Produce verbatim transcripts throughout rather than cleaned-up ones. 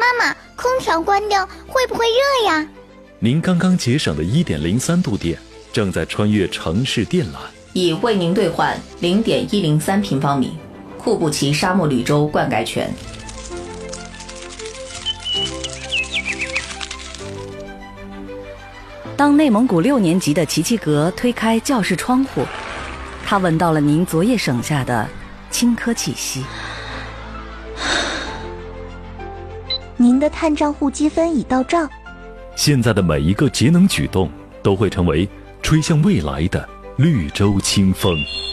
妈，空调关掉会不会热呀？ 您刚刚节省的 一点零三 度电正在穿越城市电缆， 已为您兑换 零点一零三 平方米库布齐沙漠绿洲灌溉权。 当内蒙古六年级的齐齐格推开教室窗户，他闻到了您昨夜省下的青稞气息。 您的碳账户积分已到账。 现在的每一个节能举动都会成为吹向未来的绿洲清风。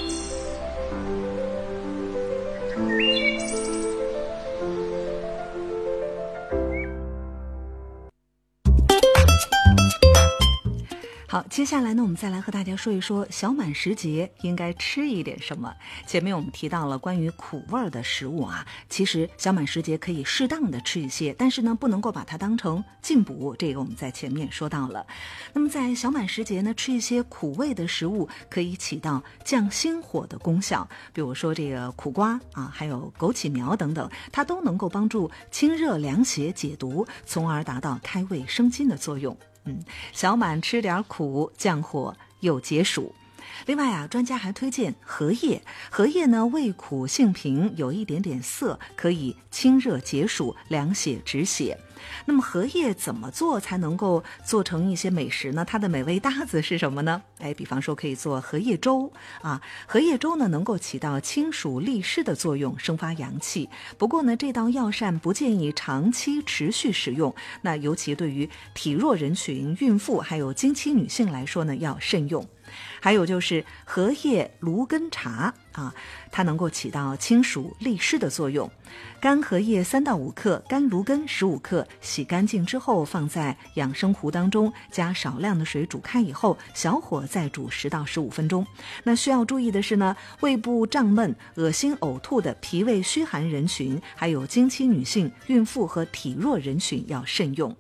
好，接下来呢，我们再来和大家说一说小满时节应该吃一点什么。前面我们提到了关于苦味的食物啊，其实小满时节可以适当的吃一些，但是呢，不能够把它当成进补，这个我们在前面说到了。那么在小满时节呢，吃一些苦味的食物可以起到降心火的功效，比如说这个苦瓜啊，还有枸杞苗等等，它都能够帮助清热凉血解毒，从而达到开胃生津的作用。嗯，小满吃点苦，降火又解暑。另外啊，专家还推荐荷叶。荷叶呢，味苦性平，有一点点涩，可以清热解暑、凉血止血。那么荷叶怎么做才能够做成一些美食呢？它的美味搭子是什么呢？哎，比方说可以做荷叶粥啊。荷叶粥呢，能够起到清暑利湿的作用，生发阳气。不过呢，这道药膳不建议长期持续食用，那尤其对于体弱人群、孕妇还有经期女性来说呢，要慎用。还有就是荷叶芦根茶啊，它能够起到清暑利湿的作用。干荷叶三到五克，干芦根十五克，洗干净之后放在养生壶当中，加少量的水煮开以后，小火再煮十到十五分钟。那需要注意的是呢，胃部胀闷、恶心呕吐的脾胃虚寒人群，还有经期女性、孕妇和体弱人群要慎用。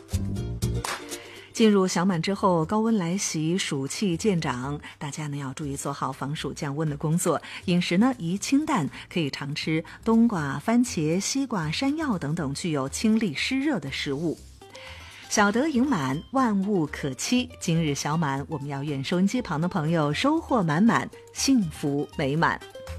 进入小满之后，高温来袭，暑气渐长，大家呢要注意做好防暑降温的工作。饮食呢宜清淡，可以常吃冬瓜、番茄、西瓜、山药等等具有清利湿热的食物。小德盈满，万物可期。今日小满，我们要愿收音机旁的朋友收获满满，幸福美满。